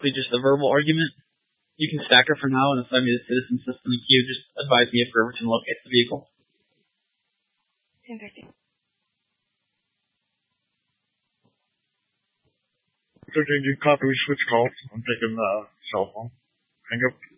strictly just a verbal argument. You can stack her for now and assign me the citizen system queue. Just advise me if Riverton locates the vehicle. 10:30. 13, you copy, we switch calls. I'm taking the cell phone. Hang up.